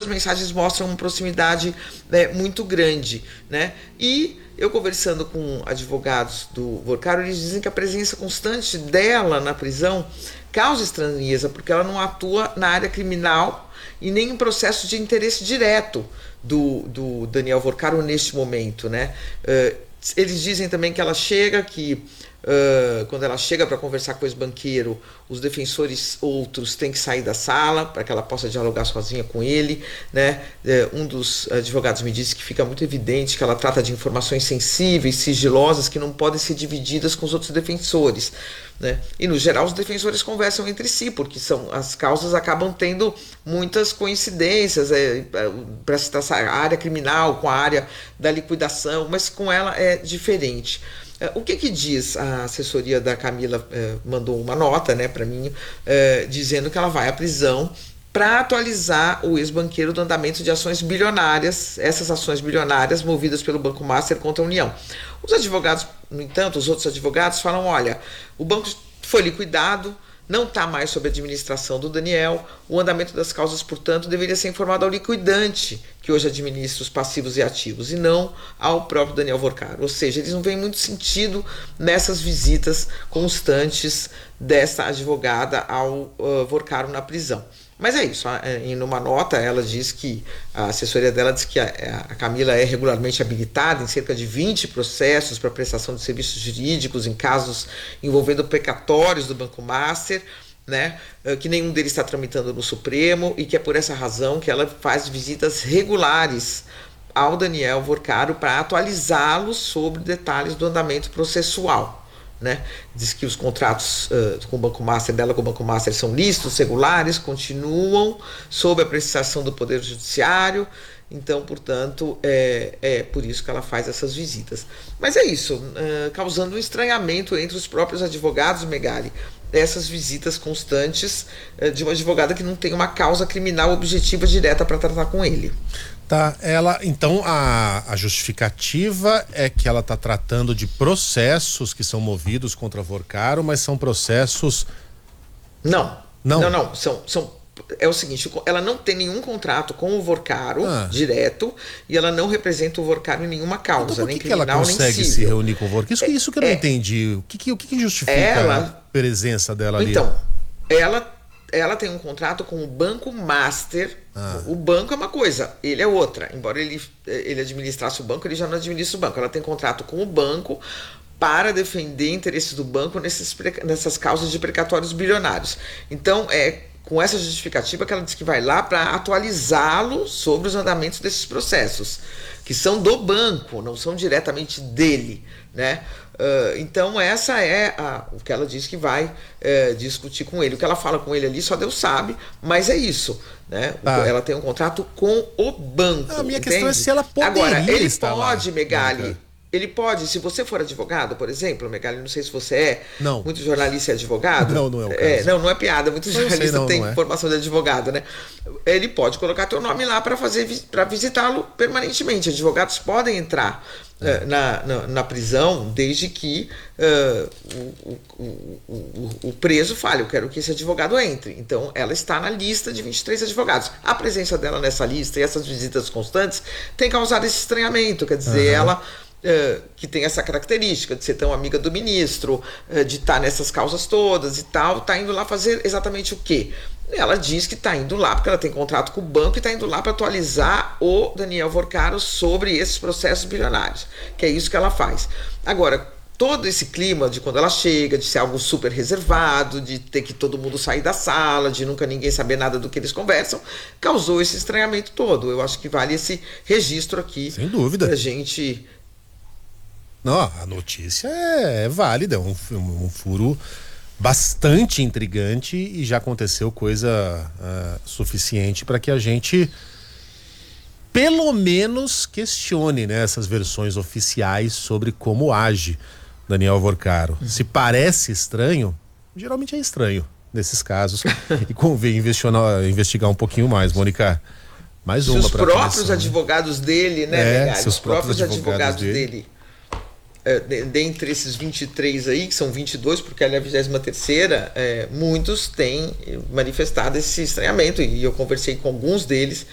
mensagens mostram uma proximidade muito grande, né? E eu conversando com advogados do Vorcaro, eles dizem que a presença constante dela na prisão causa estranheza, porque ela não atua na área criminal e nem em processo de interesse direto do Daniel Vorcaro neste momento, né? Eles dizem também que ela chega, quando ela chega para conversar com o ex-banqueiro, os defensores outros têm que sair da sala para que ela possa dialogar sozinha com ele, né? Um dos advogados me disse que fica muito evidente que ela trata de informações sensíveis, sigilosas, que não podem ser divididas com os outros defensores, né? E no geral os defensores conversam entre si, porque as causas acabam tendo muitas coincidências, para citar a área criminal com a área da liquidação, mas com ela é diferente. O que diz a assessoria da Camila? Mandou uma nota, né, para mim, dizendo que ela vai à prisão para atualizar o ex-banqueiro do andamento de ações bilionárias, essas ações bilionárias movidas pelo Banco Master contra a União. Os advogados, no entanto, os outros advogados falam, olha, o banco foi liquidado, não está mais sob a administração do Daniel, o andamento das causas, portanto, deveria ser informado ao liquidante, que hoje administra os passivos e ativos, e não ao próprio Daniel Vorcaro. Ou seja, eles não veem muito sentido nessas visitas constantes dessa advogada ao Vorcaro na prisão. Mas é isso, em uma nota ela diz que, a assessoria dela diz que a Camila é regularmente habilitada em cerca de 20 processos para prestação de serviços jurídicos em casos envolvendo precatórios do Banco Master, né, que nenhum deles está tramitando no Supremo, e que é por essa razão que ela faz visitas regulares ao Daniel Vorcaro para atualizá-lo sobre detalhes do andamento processual. Né? Diz que os contratos com o Banco Master, dela com o Banco Master, são lícitos, regulares, continuam sob a apreciação do Poder Judiciário, então, portanto, é por isso que ela faz essas visitas. Mas é isso, causando um estranhamento entre os próprios advogados, Megali, essas visitas constantes de uma advogada que não tem uma causa criminal objetiva direta para tratar com ele. Tá, então a justificativa é que ela está tratando de processos que são movidos contra Vorcaro, mas são processos... Não. É o seguinte, ela não tem nenhum contrato com o Vorcaro direto, e ela não representa o Vorcaro em nenhuma causa, então, nem criminal, ela consegue nem se reunir com o Vorcaro? Isso que eu não entendi. O que justifica a presença dela ali? Então, ela tem um contrato com o Banco Master. O banco é uma coisa, ele é outra. Embora ele administrasse o banco, ele já não administra o banco. Ela tem contrato com o banco para defender interesses do banco nessas causas de precatórios bilionários. Então, com essa justificativa que ela diz que vai lá para atualizá-lo sobre os andamentos desses processos, que são do banco, não são diretamente dele, né? Então essa é o que ela diz que vai discutir com ele. O que ela fala com ele ali só Deus sabe, mas é isso, né? Ela tem um contrato com o banco. A minha questão é se ela poderia. Agora, ele estar pode, lá, Megali. Ele pode, se você for advogado, por exemplo, Megali, não sei se você é. Não. Muito jornalista é advogado. Não é o caso. Não é piada. Muito jornalista tem formação de advogado, né? Ele pode colocar teu nome lá para visitá-lo permanentemente. Advogados podem entrar na prisão desde que o preso fale, eu quero que esse advogado entre. Então, ela está na lista de 23 advogados. A presença dela nessa lista e essas visitas constantes tem causado esse estranhamento. Quer dizer, ela... que tem essa característica de ser tão amiga do ministro, de estar nessas causas todas e tal, está indo lá fazer exatamente o quê? Ela diz que está indo lá porque ela tem contrato com o banco e está indo lá para atualizar o Daniel Vorcaro sobre esses processos bilionários, que é isso que ela faz. Agora, todo esse clima de quando ela chega, de ser algo super reservado, de ter que todo mundo sair da sala, de nunca ninguém saber nada do que eles conversam, causou esse estranhamento todo. Eu acho que vale esse registro aqui. Sem dúvida. Pra gente... Não, a notícia é válida, é um furo bastante intrigante e já aconteceu coisa suficiente para que a gente pelo menos questione, né, essas versões oficiais sobre como age Daniel Vorcaro. Se parece estranho, geralmente é estranho nesses casos e convém investigar um pouquinho mais, Mônica. Mais uma para os próprios advogados dele, né, se os próprios advogados dele. Dentre esses 23 aí, que são 22, porque ela é a 23ª, muitos têm manifestado esse estranhamento, e eu conversei com alguns deles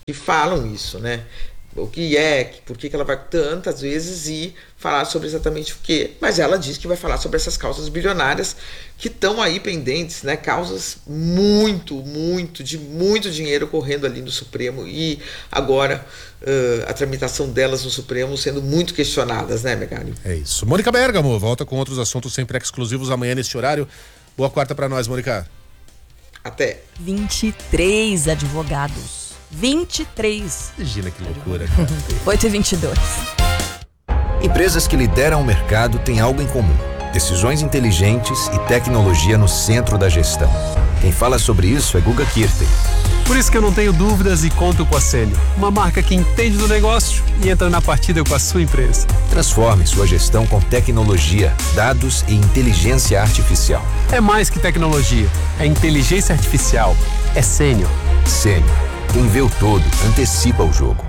que falam isso, né? O que é, por que ela vai tantas vezes e falar sobre exatamente o quê. Mas ela diz que vai falar sobre essas causas bilionárias que estão aí pendentes, né? Causas de muito dinheiro correndo ali no Supremo e agora a tramitação delas no Supremo sendo muito questionadas, né, Megali? É isso. Mônica Bergamo volta com outros assuntos sempre exclusivos amanhã neste horário. Boa quarta pra nós, Mônica. Até. 23 advogados. 23. Imagina que loucura. 8h22. Empresas que lideram o mercado têm algo em comum: decisões inteligentes e tecnologia no centro da gestão. Quem fala sobre isso é Guga Kirten. Por isso que eu não tenho dúvidas e conto com a Sênio, uma marca que entende do negócio e entra na partida com a sua empresa. Transforme sua gestão com tecnologia, dados e inteligência artificial. É mais que tecnologia, é inteligência artificial, é Sênio. Sênio. Quem vê o todo, antecipa o jogo.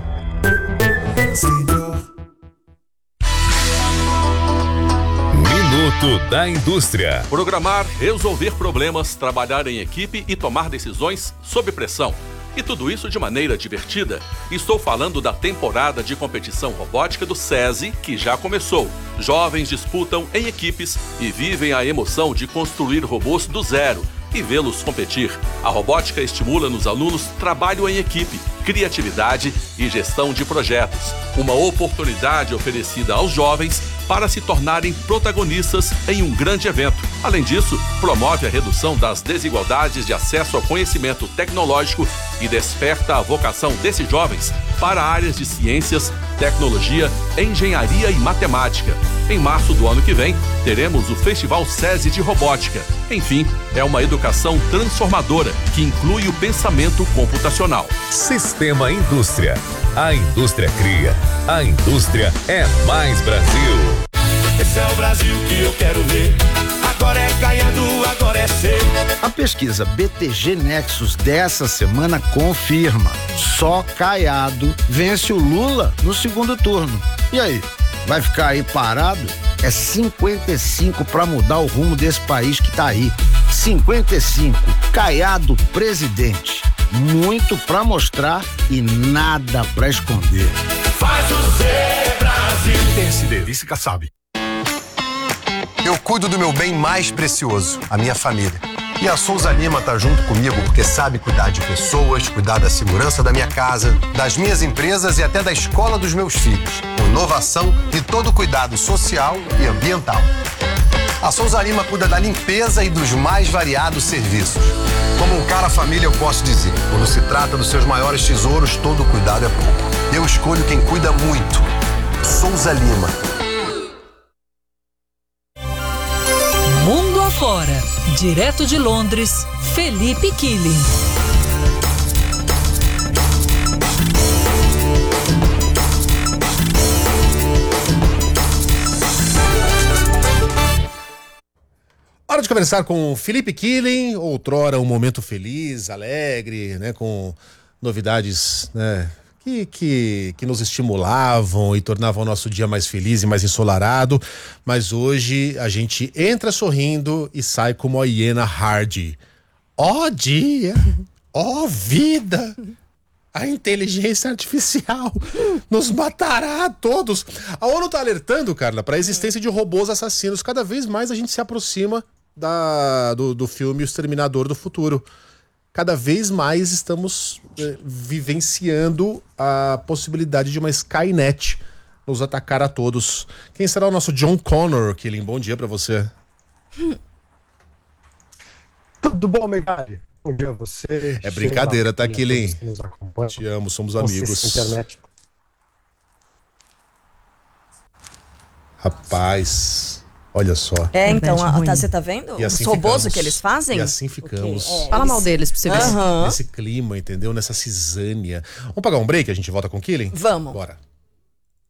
Minuto da Indústria. Programar, resolver problemas, trabalhar em equipe e tomar decisões sob pressão. E tudo isso de maneira divertida. Estou falando da temporada de competição robótica do SESI, que já começou. Jovens disputam em equipes e vivem a emoção de construir robôs do zero e vê-los competir. A robótica estimula nos alunos trabalho em equipe, criatividade e gestão de projetos. Uma oportunidade oferecida aos jovens para se tornarem protagonistas em um grande evento. Além disso, promove a redução das desigualdades de acesso ao conhecimento tecnológico e desperta a vocação desses jovens para áreas de ciências, tecnologia, engenharia e matemática. Em março do ano que vem, teremos o Festival SESI de Robótica. Enfim, é uma educação transformadora que inclui o pensamento computacional. Sistema Indústria. A indústria cria. A indústria é mais Brasil. Esse é o Brasil que eu quero ver. Agora é Caiado, agora é ser. A pesquisa BTG Nexus dessa semana confirma: só Caiado vence o Lula no segundo turno. E aí, vai ficar aí parado? É 55 para mudar o rumo desse país que tá aí. 55, Caiado presidente. Muito para mostrar e nada para esconder. Faz o ser Brasil. PSD, Vice Kassab. Eu cuido do meu bem mais precioso, a minha família. E a Souza Lima tá junto comigo porque sabe cuidar de pessoas, cuidar da segurança da minha casa, das minhas empresas e até da escola dos meus filhos. Com inovação e todo cuidado social e ambiental. A Souza Lima cuida da limpeza e dos mais variados serviços. Como um cara família, eu posso dizer, quando se trata dos seus maiores tesouros, todo cuidado é pouco. Eu escolho quem cuida muito. Souza Lima. Mundo afora, direto de Londres, Felipe Killing. Hora de conversar com Felipe Killing, outrora um momento feliz, alegre, né, com novidades, né, que nos estimulavam e tornavam o nosso dia mais feliz e mais ensolarado, mas hoje a gente entra sorrindo e sai como a hiena Hardy. Ó dia, ó vida, a inteligência artificial nos matará a todos. A ONU está alertando, Carla, para a existência de robôs assassinos. Cada vez mais a gente se aproxima do filme O Exterminador do Futuro. Cada vez mais estamos vivenciando a possibilidade de uma Skynet nos atacar a todos. Quem será o nosso John Connor, Killing? Bom dia pra você. Tudo bom, Megali? Bom dia a você. É brincadeira, tá, Killing? Te Te amo, somos amigos. Internet. Rapaz, olha só. É, então, você tá vendo? E assim os robôs ficamos. que eles fazem? E assim ficamos. Fala mal deles pra você ver. Nesse clima, entendeu? Nessa cisânia. Vamos pagar um break? A gente volta com o Killing? Vamos. Bora.